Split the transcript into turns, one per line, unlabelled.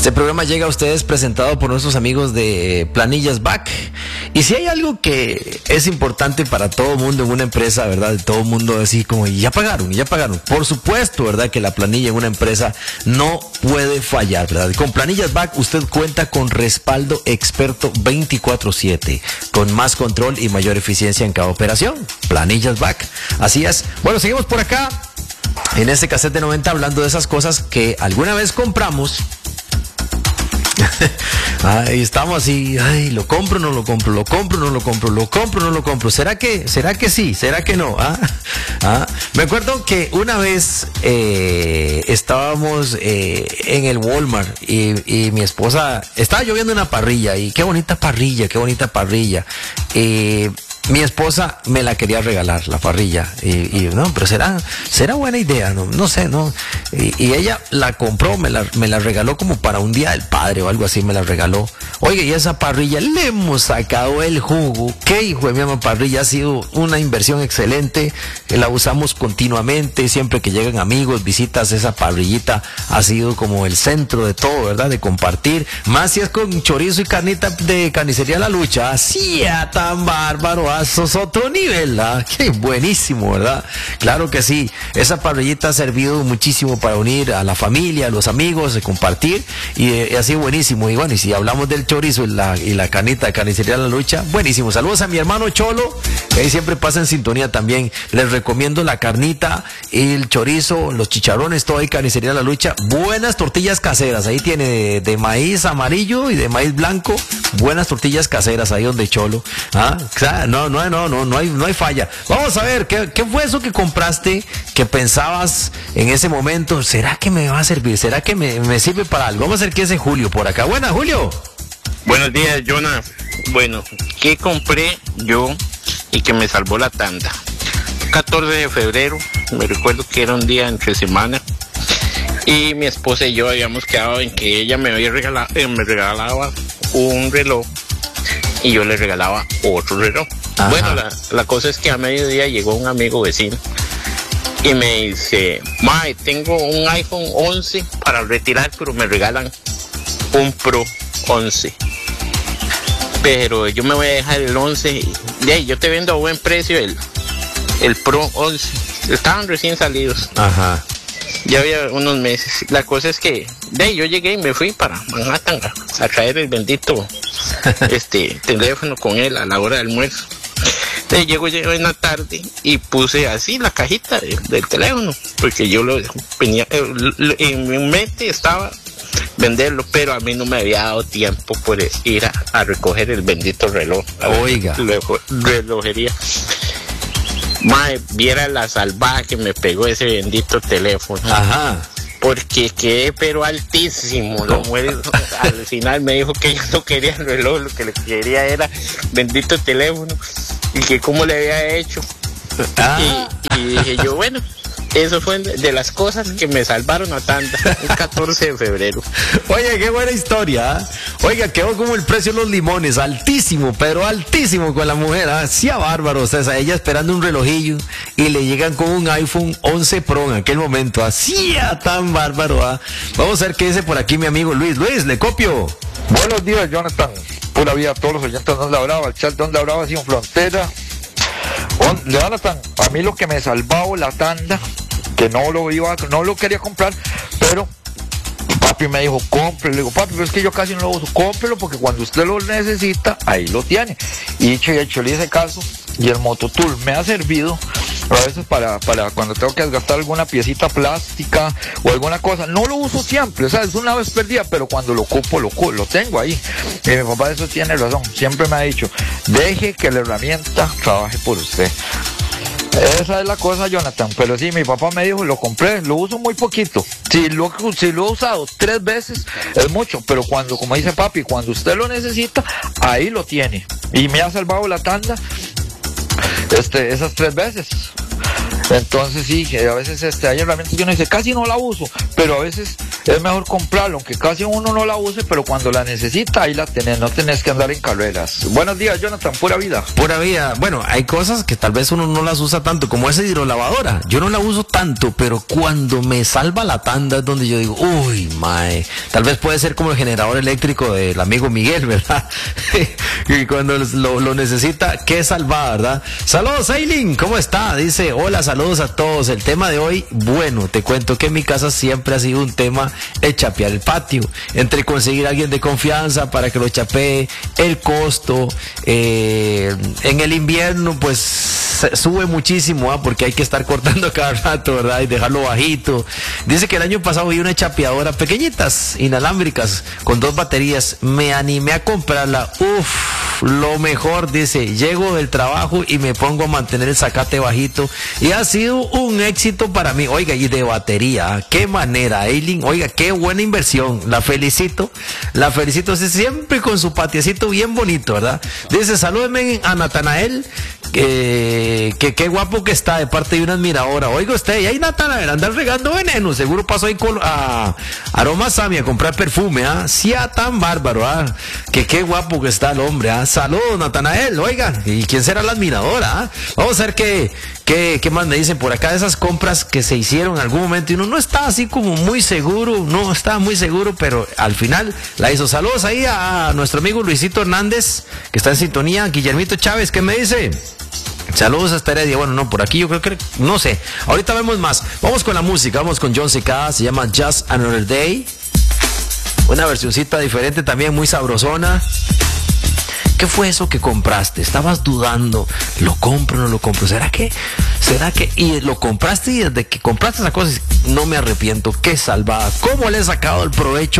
Este programa llega a ustedes presentado por nuestros amigos de Planillas Back. Y si hay algo que es importante para todo el mundo en una empresa, ¿verdad? Todo el mundo así como, y ya pagaron. Por supuesto, ¿verdad? Que la planilla en una empresa no puede fallar, ¿verdad? Con Planillas Back usted cuenta con respaldo experto 24/7, con más control y mayor eficiencia en cada operación. Planillas Back. Así es. Bueno, seguimos por acá en este cassette de 90 hablando de esas cosas que alguna vez compramos. Ahí estamos así, ay, lo compro, no lo compro, lo compro, no lo compro, lo compro, no lo compro. ¿Será que sí? ¿Será que no? Me acuerdo que una vez estábamos en el Walmart y mi esposa, estaba lloviendo una parrilla y qué bonita parrilla. Mi esposa me la quería regalar, la parrilla, y no, pero será buena idea, no sé, no, y ella la compró, me la regaló como para un día del padre o algo así, me la regaló. Oye, y esa parrilla le hemos sacado el jugo, qué hijo de mi ama parrilla, ha sido una inversión excelente, la usamos continuamente, siempre que llegan amigos, visitas, esa parrillita ha sido como el centro de todo, ¿verdad? De compartir, más si es con chorizo y carnita de Carnicería La Lucha, así tan bárbaro. Eso es otro nivel, qué buenísimo, ¿verdad? Claro que sí, esa parrillita ha servido muchísimo para unir a la familia, a los amigos, de compartir, y ha sido buenísimo. Y bueno, y si hablamos del chorizo y la carnita de Carnicería La Lucha, buenísimo. Saludos a mi hermano Cholo, que ahí siempre pasa en sintonía también. Les recomiendo la carnita, el chorizo, los chicharrones, todo ahí, Carnicería La Lucha. Buenas tortillas caseras, ahí tiene de maíz amarillo y de maíz blanco, buenas tortillas caseras ahí donde Cholo. No hay falla. Vamos a ver, ¿qué fue eso que compraste que pensabas en ese momento? ¿Será que me va a servir? ¿Será que me sirve para algo? Vamos a ver qué es Julio por acá. Buenas, Julio.
Buenos días, Jonah. Bueno, ¿qué compré yo y que me salvó la tanda? 14 de febrero, me recuerdo que era un día entre semana, y mi esposa y yo habíamos quedado en que ella me regalaba un reloj y yo le regalaba otro reloj. Ajá. Bueno, la cosa es que a mediodía llegó un amigo vecino y me dice: Mae, tengo un iPhone 11 para retirar, pero me regalan un Pro 11. Pero yo me voy a dejar el 11 y yo te vendo a buen precio el Pro 11. Estaban recién salidos.
Ajá.
Ya había unos meses. La cosa es que yo llegué y me fui para Manhattan a traer el bendito teléfono con él a la hora del almuerzo. Llego en la tarde y puse así la cajita del teléfono, porque yo lo tenía en mi mente, estaba venderlo, pero a mí no me había dado tiempo por ir a recoger el bendito reloj.
Oiga.
Relojería. Mae, viera la salvaje que me pegó ese bendito teléfono.
Ajá.
Porque quedé pero altísimo. La mujer al final me dijo que ella no quería el reloj, lo que le quería era bendito teléfono, y que cómo le había hecho. Y dije yo, bueno, eso fue de las cosas que me salvaron a tanta, el 14 de febrero.
Oye, qué buena historia. Oiga, quedó como el precio de los limones, altísimo, pero altísimo con la mujer. Sí, bárbaro. O sea, ella esperando un relojillo y le llegan con un iPhone 11 Pro en aquel momento. Así, tan bárbaro. Vamos a ver qué dice por aquí mi amigo Luis. Luis, le copio.
Buenos días, Jonathan. Pura vida a todos los oyentes de Onda Brava, el chat de Onda Brava sin frontera. Jonathan, a mí lo que me salvaba la tanda, que no lo quería comprar, pero papi me dijo, cómprelo. Le digo, papi, pero es que yo casi no lo uso. Cómprelo porque cuando usted lo necesita, ahí lo tiene. Y dicho y hecho, le hice caso, y el Mototool me ha servido a veces para cuando tengo que desgastar alguna piecita plástica o alguna cosa. No lo uso siempre, o sea, es una vez perdida, pero cuando lo ocupo, lo tengo ahí. Y mi papá eso tiene razón, siempre me ha dicho, deje que la herramienta trabaje por usted. Esa es la cosa, Jonathan. Pero sí, mi papá me dijo, lo compré, lo uso muy poquito. Si lo he usado 3 veces, es mucho. Pero cuando, como dice papi, cuando usted lo necesita, ahí lo tiene. Y me ha salvado la tanda esas 3 veces. Entonces sí, a veces hay herramientas que uno dice, casi no la uso, pero a veces es mejor comprarlo, aunque casi uno no la use, pero cuando la necesita, ahí la tenés, no tenés que andar en carreras. Buenos días, Jonathan, pura vida.
Pura vida. Bueno, hay cosas que tal vez uno no las usa tanto, como esa hidrolavadora. Yo no la uso tanto, pero cuando me salva la tanda es donde yo digo, uy, mae. Tal vez puede ser como el generador eléctrico del amigo Miguel, ¿verdad? Y cuando lo necesita, qué salvada, ¿verdad? Saludos, Aileen, ¿cómo está? Dice, hola, saludos a todos. El tema de hoy, bueno, te cuento que en mi casa siempre ha sido un tema el chapear el patio. Entre conseguir a alguien de confianza para que lo chapee, el costo, en el invierno, pues sube muchísimo, ¿eh? Porque hay que estar cortando cada rato, ¿verdad? Y dejarlo bajito. Dice que el año pasado vi una chapeadora pequeñitas, inalámbricas, con 2 baterías. Me animé a comprarla. Uf, lo mejor, dice, llego del trabajo y me pongo a mantener el zacate bajito y ha sido un éxito para mí. Oiga, y de batería, qué manera, Aileen, oiga, qué buena inversión, la felicito, siempre con su patiecito bien bonito, ¿verdad? Dice, salúdeme a Natanael, que qué guapo que está, de parte de una admiradora. Oiga usted, y ahí Natanael anda regando veneno, seguro pasó ahí a Aroma Sami a comprar perfume, ¿ah? Sí, tan bárbaro, ¿ah? Que qué guapo que está el hombre, ¿ah? Saludos, Natanael, oiga, ¿y quién será la admiradora? ¿Ah? Vamos a ver qué más me dicen por acá de esas compras que se hicieron en algún momento y uno no está así como muy seguro, no estaba muy seguro, pero al final la hizo. Saludos ahí a nuestro amigo Luisito Hernández, que está en sintonía. Guillermito Chávez, ¿qué me dice? Saludos hasta Heredia. Bueno, no, por aquí yo creo que, no sé, ahorita vemos más. Vamos con la música, vamos con John C.K., se llama Just Another Day, una versioncita diferente también, muy sabrosona. ¿Qué fue eso que compraste? Estabas dudando, ¿lo compro o no lo compro? ¿Será que? Y lo compraste, y desde que compraste esa cosa, no me arrepiento, qué salvada, cómo le he sacado el provecho